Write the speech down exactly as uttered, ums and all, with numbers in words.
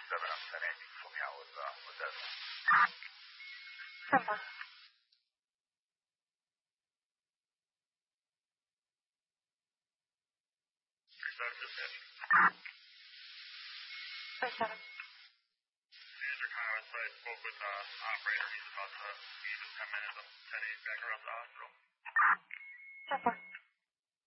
seven, I'm ten eight. Help me out with, uh, with this. ten four. three seven, dispatch. three seven. Manager Kyle, I spoke with, uh, operator. He's about to leave in ten minutes. I'm ten eight back around the hospital. ten four.